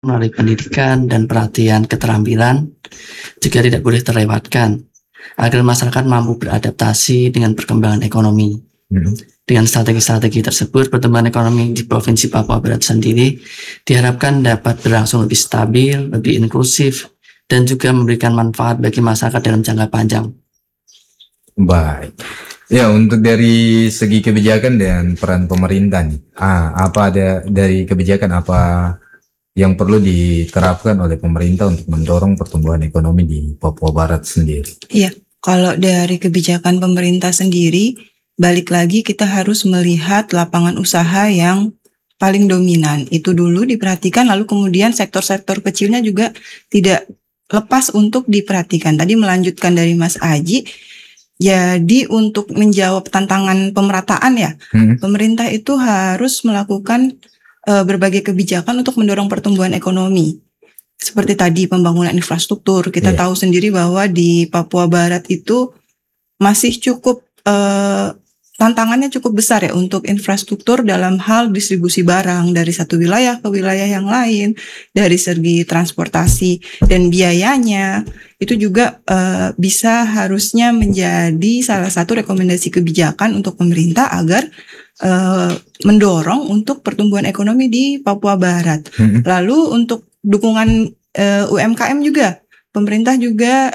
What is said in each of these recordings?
melalui pendidikan dan pelatihan keterampilan juga tidak boleh terlewatkan agar masyarakat mampu beradaptasi dengan perkembangan ekonomi. Dengan strategi-strategi tersebut, pertumbuhan ekonomi di Provinsi Papua Barat sendiri diharapkan dapat berlangsung lebih stabil, lebih inklusif, dan juga memberikan manfaat bagi masyarakat dalam jangka panjang. Baik. Ya, untuk dari segi kebijakan dan peran pemerintah nih, apa ada dari kebijakan apa yang perlu diterapkan oleh pemerintah untuk mendorong pertumbuhan ekonomi di Papua Barat sendiri? Iya, kalau dari kebijakan pemerintah sendiri, balik lagi kita harus melihat lapangan usaha yang paling dominan. Itu dulu diperhatikan, lalu kemudian sektor-sektor kecilnya juga tidak lepas untuk diperhatikan. Tadi melanjutkan dari Mas Aji, jadi untuk menjawab tantangan pemerataan ya, pemerintah itu harus melakukan berbagai kebijakan untuk mendorong pertumbuhan ekonomi. Seperti tadi pembangunan infrastruktur, kita tahu sendiri bahwa di Papua Barat itu masih cukup tantangannya cukup besar ya untuk infrastruktur dalam hal distribusi barang dari satu wilayah ke wilayah yang lain, dari segi transportasi dan biayanya itu juga bisa harusnya menjadi salah satu rekomendasi kebijakan untuk pemerintah agar mendorong untuk pertumbuhan ekonomi di Papua Barat. Lalu untuk dukungan UMKM juga, pemerintah juga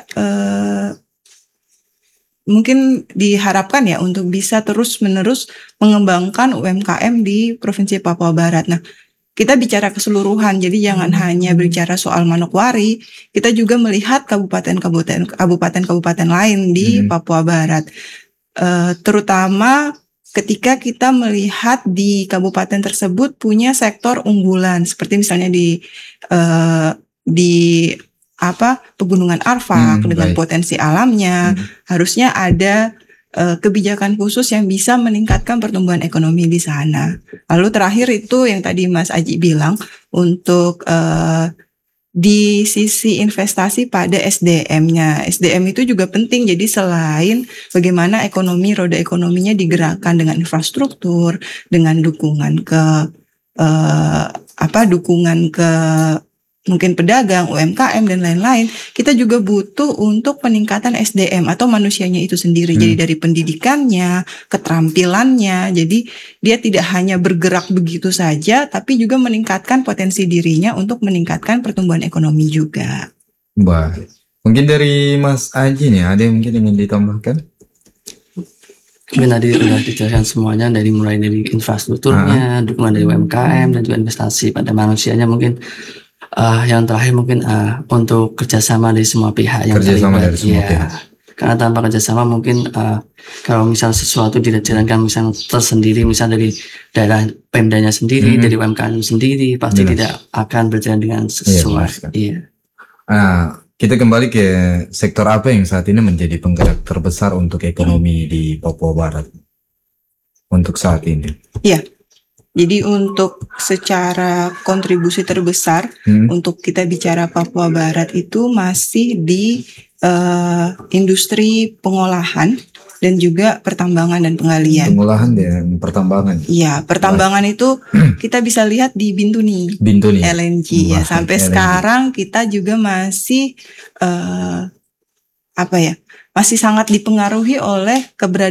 mungkin diharapkan ya untuk bisa terus-menerus mengembangkan UMKM di Provinsi Papua Barat. Nah, kita bicara keseluruhan, jadi jangan hanya bicara soal Manokwari, kita juga melihat kabupaten-kabupaten lain di Papua Barat. Terutama ketika kita melihat di kabupaten tersebut punya sektor unggulan, seperti misalnya di Pegunungan Arfak dengan potensi alamnya, harusnya ada kebijakan khusus yang bisa meningkatkan pertumbuhan ekonomi di sana. Lalu terakhir itu yang tadi Mas Aji bilang untuk di sisi investasi pada SDM-nya. SDM itu juga penting, jadi selain bagaimana roda ekonominya digerakkan dengan infrastruktur, dengan dukungan ke mungkin pedagang, UMKM dan lain-lain, kita juga butuh untuk peningkatan SDM atau manusianya itu sendiri. Jadi dari pendidikannya, keterampilannya, jadi dia tidak hanya bergerak begitu saja, tapi juga meningkatkan potensi dirinya untuk meningkatkan pertumbuhan ekonomi juga. Baik. Mungkin dari Mas Aji nih, ada yang mungkin ingin ditambahkan? Mungkin tadi sudah dijelaskan semuanya, mulai dari infrastrukturnya, dukungan dari UMKM, dan juga investasi pada manusianya. Mungkin yang terakhir mungkin untuk kerjasama dari semua pihak yang terlibat. Karena tanpa kerjasama mungkin kalau misal sesuatu tidak dijalankan misal tersendiri, misal dari daerah Pemdanya sendiri, dari UMKM sendiri, pasti tidak akan berjalan dengan sesuai. Kita kembali ke sektor apa yang saat ini menjadi penggerak terbesar untuk ekonomi di Papua Barat untuk saat ini? Iya. Jadi untuk secara kontribusi terbesar untuk kita bicara Papua Barat itu masih di industri pengolahan dan juga pertambangan dan penggalian. Pengolahan dan pertambangan. Iya, pertambangan itu kita bisa lihat di Bintuni. LNG ya. Sampai LNG. Sekarang kita juga masih masih sangat dipengaruhi oleh keberadaan